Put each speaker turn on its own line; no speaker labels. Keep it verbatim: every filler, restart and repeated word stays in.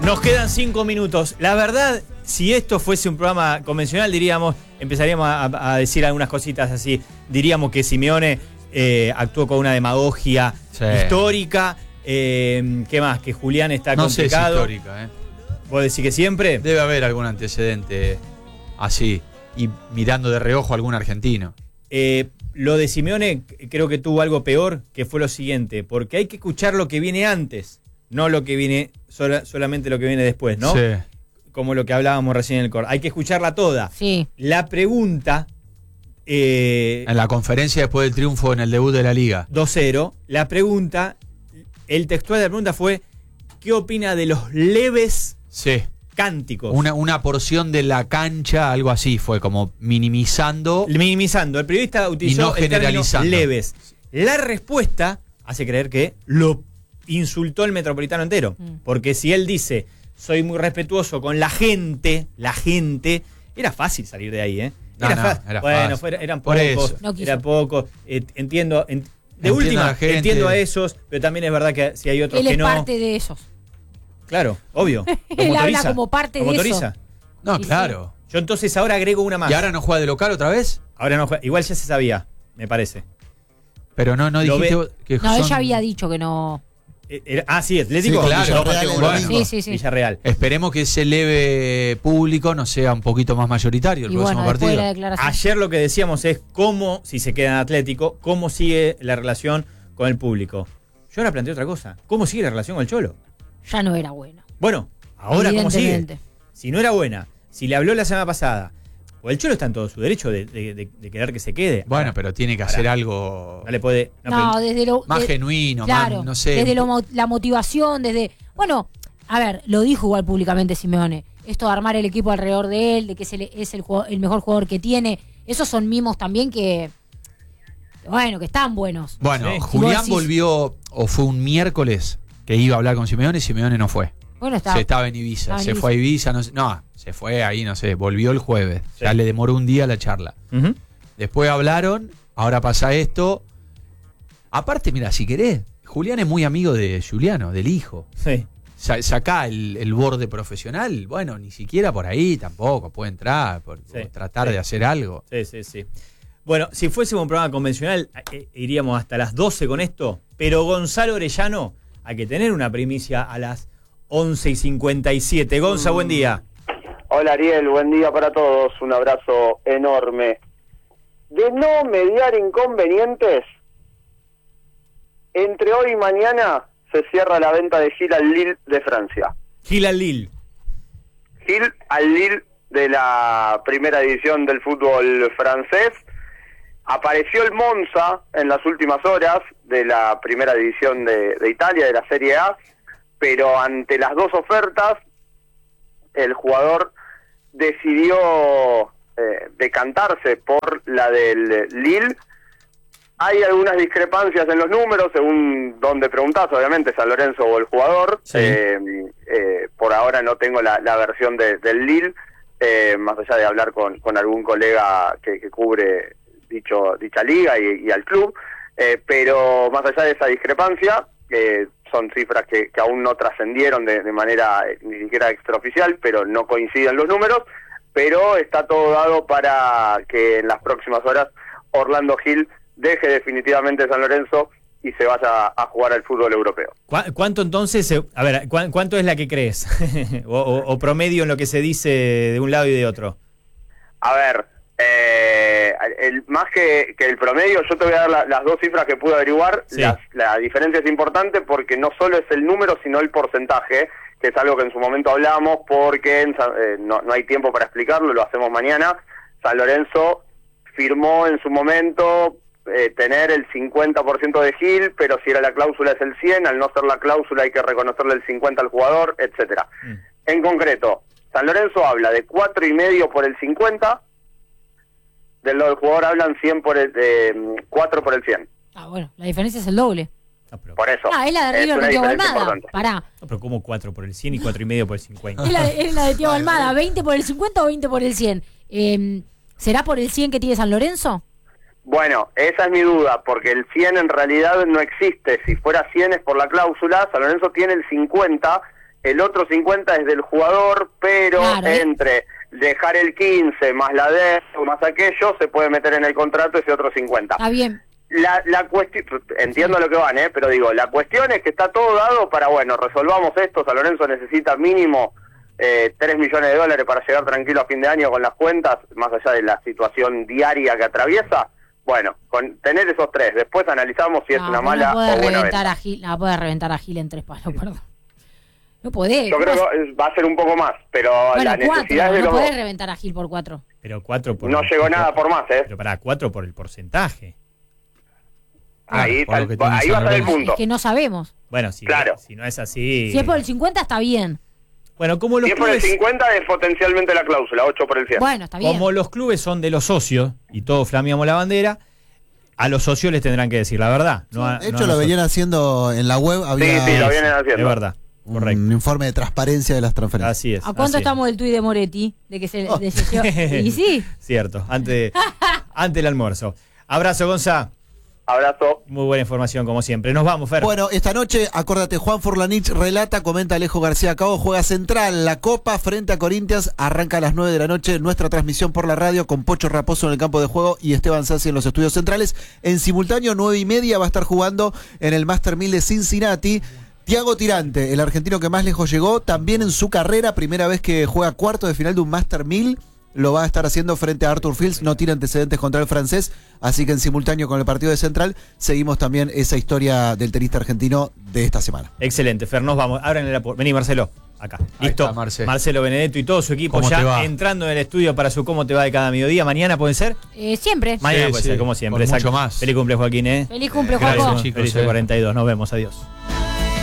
Nos quedan cinco minutos. La verdad, si esto fuese un programa convencional, diríamos, empezaríamos a, a decir algunas cositas así. Diríamos que Simeone eh, actuó con una demagogia sí. histórica. Eh, ¿Qué más? Que Julián está
no
complicado.
No sé si histórica, ¿eh?
¿Vos decís que siempre?
Debe haber algún antecedente así. Y mirando de reojo a algún argentino.
Eh, lo de Simeone creo que tuvo algo peor, que fue lo siguiente. Porque hay que escuchar lo que viene antes. No lo que viene, sola, solamente lo que viene después, ¿no?
Sí.
Como lo que hablábamos recién en el coro. Hay que escucharla toda.
Sí.
La pregunta... Eh,
en la conferencia después del triunfo en el debut de la Liga.
dos cero. La pregunta, el textual de la pregunta fue, ¿qué opina de los leves
sí.
cánticos?
Una, una porción de la cancha, algo así, fue como minimizando.
Minimizando. El periodista utilizó
y no
el término leves. La respuesta hace creer que lo insultó el Metropolitano entero. Mm. Porque si él dice, soy muy respetuoso con la gente, la gente, era fácil salir de ahí, ¿eh?
No,
era
no,
fácil.
Era
bueno,
fácil.
Fuera, eran
Por
pocos,
eso.
era poco. Eh, entiendo, en, de
entiendo
última,
a
entiendo a esos, pero también es verdad que si hay otros
él
que
es
no.
parte de esos.
Claro, obvio.
Él habla como parte
¿Lo
de
motoriza?
eso.
No,
y
claro.
Sí. Yo entonces ahora agrego una más.
¿Y ahora no juega de local otra vez?
Ahora no juega. Igual ya se sabía, me parece.
Pero no, no dijiste
ve...
que
No,
son...
ella había dicho que no.
Era, ah, sí, Atlético.
Sí, claro.
Villarreal,
bueno,
sí, sí, sí.
Villarreal.
Esperemos que ese leve público no sea un poquito más mayoritario el
y
próximo
bueno,
partido.
De
Ayer lo que decíamos es cómo, si se queda en Atlético, cómo sigue la relación con el público. Yo ahora planteo otra cosa. ¿Cómo sigue la relación con el Cholo?
Ya no era buena.
Bueno, ahora cómo sigue. Si no era buena, si le habló la semana pasada, pues el Cholo está en todo su derecho de, de, de, de querer que se quede.
Bueno,
ahora,
pero tiene que
ahora,
hacer algo.
No le puede. No,
no
pero,
desde lo.
Más
de,
genuino,
claro,
más, no sé.
Desde lo, la motivación, desde. Bueno, a ver, lo dijo igual públicamente Simeone. Esto de armar el equipo alrededor de él, de que es el, es el, jugador, el mejor jugador que tiene. Esos son mimos también que. Bueno, que están buenos.
Bueno,
sí.
Julián
decís,
volvió, o fue un miércoles que iba a hablar con Simeone y Simeone no fue.
Bueno, está,
se estaba en Ibiza,
estaba en
se
Ibiza.
fue a Ibiza, no, no, se fue ahí, no sé, volvió el jueves.
Sí.
Ya le demoró un día la charla.
Uh-huh.
Después hablaron, ahora pasa esto. Aparte, mira, si querés, Julián es muy amigo de Juliano, del hijo.
Sí.
Sa- sacá el, el borde profesional, bueno, ni siquiera por ahí tampoco puede entrar, por,
Sí,
por tratar
sí.
de hacer algo.
Sí, sí, sí. Bueno, si fuésemos un programa convencional, eh, iríamos hasta las doce con esto, pero Gonzalo Orellano, hay que tener una primicia a las once y cincuenta y siete. Gonza, buen día.
Hola Ariel, buen día para todos, un abrazo enorme. De no mediar inconvenientes, entre hoy y mañana se cierra la venta de Gil al Lille de Francia.
Gil al Lille.
Gil al Lille de la primera división del fútbol francés. Apareció el Monza en las últimas horas de la primera división de, de Italia, de la Serie A, pero ante las dos ofertas, el jugador decidió eh, decantarse por la del Lille. Hay algunas discrepancias en los números, según donde preguntás, obviamente, San Lorenzo o el jugador.
Sí.
Eh, eh, por ahora no tengo la, la versión de, del Lille, eh, más allá de hablar con, con algún colega que, que cubre dicho dicha liga y, y al club, eh, pero más allá de esa discrepancia, eh, son cifras que, que aún no trascendieron de, de manera eh, ni siquiera extraoficial, pero no coinciden los números, pero está todo dado para que en las próximas horas Orlando Gil deje definitivamente San Lorenzo y se vaya a jugar al fútbol europeo.
¿Cu- ¿Cuánto entonces, eh, a ver, ¿cu- cuánto es la que crees? o, o, o promedio en lo que se dice de un lado y de otro.
A ver, eh, el, más que, que el promedio, yo te voy a dar la, las dos cifras que pude averiguar.
Sí.
Las, la diferencia es importante porque no solo es el número, sino el porcentaje, que es algo que en su momento hablamos, porque en San, eh, no, no hay tiempo para explicarlo, lo hacemos mañana. San Lorenzo firmó en su momento eh, tener el cincuenta por ciento de Gil, pero si era la cláusula es el cien, al no ser la cláusula hay que reconocerle el cincuenta al jugador, etcétera. Mm. En concreto, San Lorenzo habla de cuatro y medio por el cincuenta, del lado del jugador hablan cien por el, eh, cuatro por el cien.
Ah, bueno, la diferencia es el doble.
No, pero,
Por eso.
Ah, es la de River con Thiago Almada. Pará.
no, pero ¿cómo cuatro por el cien y cuatro y medio por el cincuenta?
Es la, de, es la de Thiago Almada, veinte por el cincuenta o veinte por el cien. Eh, ¿Será por el cien que tiene San Lorenzo?
Bueno, esa es mi duda, porque el cien en realidad no existe. Si fuera cien es por la cláusula, San Lorenzo tiene el cincuenta, el otro cincuenta es del jugador, pero
Claro, ¿eh?
entre dejar el quince más la D más aquello, se puede meter en el contrato ese otro cincuenta.
Está bien.
La, la cuestión, entiendo lo que van, ¿eh? Pero digo, la cuestión es que está todo dado para, bueno, resolvamos esto. San Lorenzo necesita mínimo eh, tres millones de dólares para llegar tranquilo a fin de año con las cuentas, más allá de la situación diaria que atraviesa. Bueno, con tener esos tres, después analizamos si es
No,
una
vos
mala
no podés
o buena
reventar
venta.
a Gil, no podés reventar a Gil en tres palos, perdón. No podés.
Yo creo que va a ser un poco más, pero
bueno,
la necesidad
cuatro,
es de
no
los
podés
dos.
reventar a Gil por cuatro.
Pero cuatro por...
No llegó nada por más, ¿eh?
Pero para cuatro por el porcentaje.
Ahí,
por lo
está-
que tiene
ahí va a
San
estar el
Lorenzo.
punto.
Es que no sabemos.
Bueno, si,
Claro.
si no es así...
Si es por el cincuenta está bien.
Bueno, como los
Si es por el
clubes...
cincuenta es potencialmente la cláusula, ocho por el cien.
Bueno, está bien.
Como los clubes son de los socios y todos flameamos la bandera, a los socios les tendrán que decir la verdad. No a-
De
no
hecho,
a
lo
nosotros.
venían haciendo en la web.
Sí,
Había
sí, lo vienen haciendo.
Es verdad, correcto.
un informe de transparencia de las transferencias.
Así es.
¿A cuánto
así es.
estamos del tuit de Moretti? De que se,
Oh.
de se- Y sí.
Cierto, antes, antes del almuerzo. Abrazo, Gonza.
Abrazo.
Muy buena información, como siempre. Nos vamos, Fer.
Bueno, esta noche, acuérdate, Juan Forlanich relata, comenta Alejo García Cabo, juega Central, la Copa frente a Corinthians, arranca a las nueve de la noche, nuestra transmisión por la radio con Pocho Raposo en el campo de juego y Esteban Sassi en los estudios centrales. En simultáneo, nueve y media, va a estar jugando en el Master mil de Cincinnati. Thiago Tirante, el argentino que más lejos llegó, también en su carrera, primera vez que juega cuarto de final de un Master mil. Lo va a estar haciendo frente a Arthur Fields, no tiene antecedentes contra el francés, así que en simultáneo con el partido de Central seguimos también esa historia del tenista argentino de esta semana.
Excelente, Fer, nos vamos. Ábranle la puerta. Vení, Marcelo, acá. Listo.
está, Marce.
Marcelo Benedetto y todo su equipo
¿Cómo te
ya
va?
entrando en el estudio para su cómo te va de cada mediodía. Mañana puede ser.
Eh, siempre.
Mañana
Sí,
puede
sí,
ser, como siempre.
con mucho
exacto.
más.
Feliz cumple, Joaquín, ¿eh?
Feliz cumple,
Gracias,
Juaco.
chicos,
Feliz
eh.
cuarenta y dos. Nos vemos. Adiós.